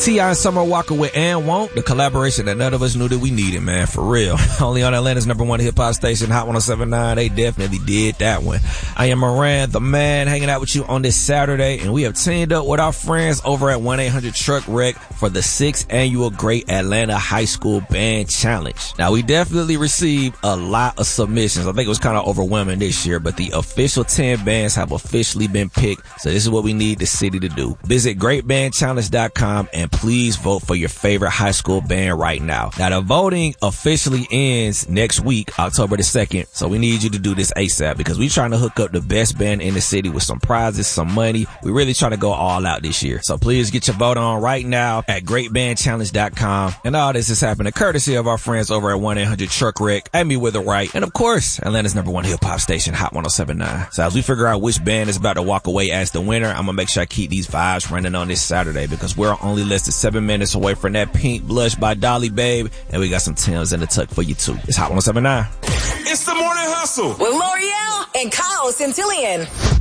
T.I. and Summer Walker with And Won't, the collaboration that none of us knew that we needed, man, for real. Only on Atlanta's #1 hip-hop station, Hot 107.9. They definitely did that one. I am Moran, the man, hanging out with you on this Saturday, and we have teamed up with our friends over at 1-800-TRUCK-WRECK for the 6th annual Great Atlanta High School Band Challenge. Now, we definitely received a lot of submissions. I think it was kind of overwhelming this year, but the official 10 bands have officially been picked, so this is what we need the city to do. Visit greatbandchallenge.com and please vote for your favorite high school band right now. Now, the voting officially ends next week, October the 2nd, so we need you to do this ASAP because we're trying to hook up the best band in the city with some prizes, some money. We're really trying to go all out this year. So please get your vote on right now at greatbandchallenge.com. And all this is happening courtesy of our friends over at 1-800-TRUCK-WRECK, Amy Witherwright, and of course, Atlanta's #1 hip-hop station, Hot 107.9. So as we figure out which band is about to walk away as the winner, I'm gonna make sure I keep these vibes running on this Saturday because we're only less than 7 minutes away from that Pink Blush by Dolly Babe, and we got some Timbs in the tuck for you too. It's Hot 107.9. It's the Morning Hustle with L'Oreal and Kyle Centillion.